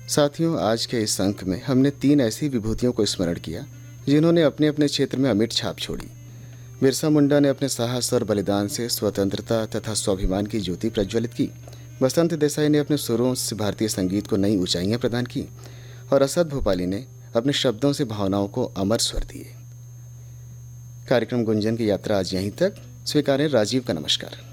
साथियों, आज के इस अंक में हमने 3 ऐसी विभूतियों को स्मरण किया जिन्होंने अपने अपने क्षेत्र में अमिट छाप छोड़ी। बिरसा मुंडा ने अपने साहस और बलिदान से स्वतंत्रता तथा स्वाभिमान की ज्योति प्रज्वलित की। बसंत देसाई ने अपने सुरों से भारतीय संगीत को नई ऊंचाइयां प्रदान की और असद भोपाली ने अपने शब्दों से भावनाओं को अमर स्वर दिए। कार्यक्रम गुंजन की यात्रा आज यहीं तक। स्वीकारें राजीव का नमस्कार।